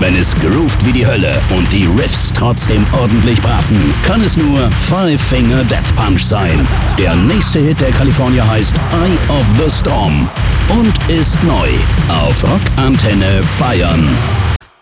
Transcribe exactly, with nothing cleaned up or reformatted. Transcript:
Wenn es groovt wie die Hölle und die Riffs trotzdem ordentlich braten, kann es nur Five Finger Death Punch sein. Der nächste Hit der Kalifornier heißt Eye of the Storm und ist neu auf Rock Antenne Bayern.